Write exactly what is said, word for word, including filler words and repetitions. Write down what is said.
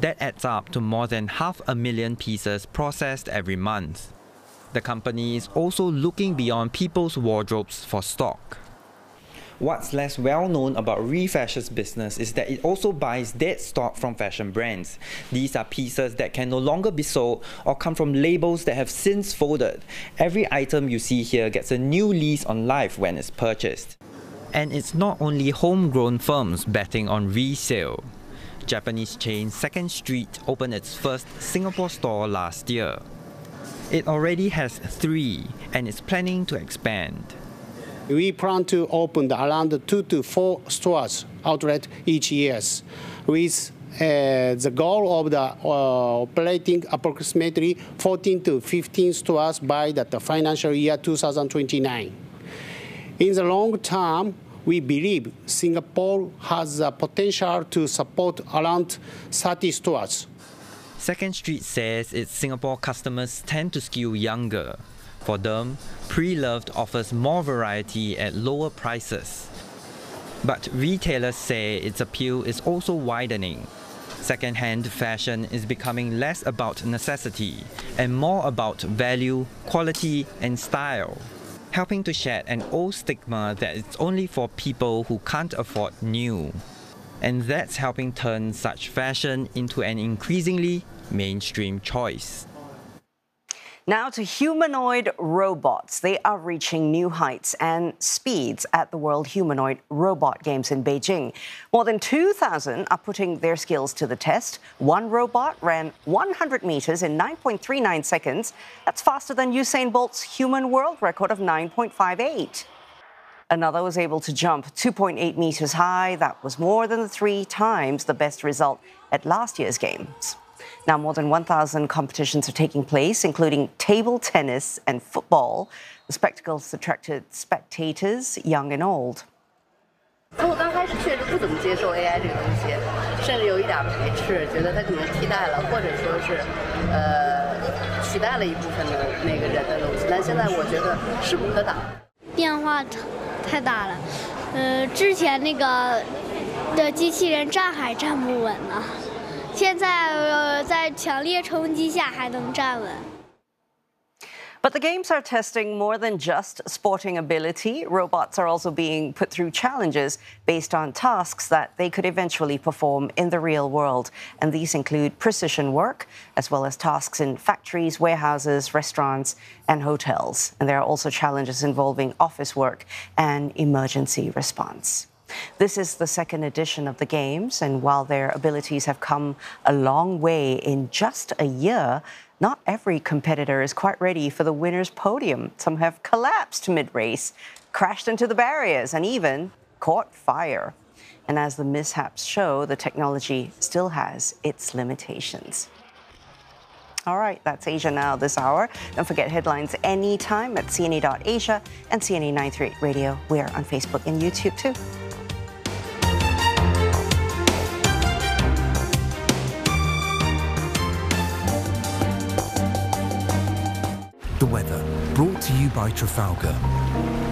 That adds up to more than half a million pieces processed every month. The company is also looking beyond people's wardrobes for stock. What's less well known about Refash's business is that it also buys dead stock from fashion brands. These are pieces that can no longer be sold or come from labels that have since folded. Every item you see here gets a new lease on life when it's purchased. And it's not only homegrown firms betting on resale. Japanese chain Second Street opened its first Singapore store last year. It already has three and is planning to expand. We plan to open around two to four stores outlet each year, with uh, the goal of the uh, operating approximately fourteen to fifteen stores by the, the financial year two thousand twenty-nine. In the long term, we believe Singapore has the potential to support around thirty stores. Second Street says its Singapore customers tend to skew younger. For them, Pre-Loved offers more variety at lower prices. But retailers say its appeal is also widening. Second-hand fashion is becoming less about necessity and more about value, quality, and style, helping to shed an old stigma that it's only for people who can't afford new. And that's helping turn such fashion into an increasingly mainstream choice. Now to humanoid robots. They are reaching new heights and speeds at the World Humanoid Robot Games in Beijing. More than two thousand are putting their skills to the test. One robot ran one hundred meters in nine point three nine seconds. That's faster than Usain Bolt's human world record of nine point five eight. Another was able to jump two point eight meters high. That was more than three times the best result at last year's games. Now, more than one thousand competitions are taking place, including table tennis and football. The spectacles attracted spectators, young and old. 我刚开始确实不怎么接受 A I 这个东西，甚至有一点排斥，觉得它可能替代了，或者说是呃取代了一部分的那个人的东西。但现在我觉得势不可挡。 变化太大了，呃，之前那个的机器人站还站不稳呢。 现在呃在强烈冲击下还能站稳。 But the games are testing more than just sporting ability. Robots are also being put through challenges based on tasks that they could eventually perform in the real world. And these include precision work, as well as tasks in factories, warehouses, restaurants, and hotels. And there are also challenges involving office work and emergency response. This is the second edition of the Games, and while their abilities have come a long way in just a year, not every competitor is quite ready for the winner's podium. Some have collapsed mid-race, crashed into the barriers, and even caught fire. And as the mishaps show, the technology still has its limitations. All right, that's Asia Now this hour. Don't forget headlines anytime at C N A dot Asia and C N A nine thirty-eight Radio. We're on Facebook and YouTube too. The weather, brought to you by Trafalgar.